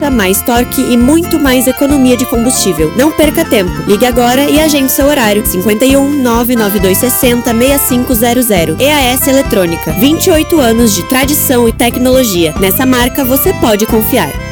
mais torque e muito mais economia de combustível. Não perca tempo. Ligue agora e agende seu horário. 51 99260 6500. EAS Eletrônica. 28 anos de tradição e tecnologia. Nessa marca você pode confiar.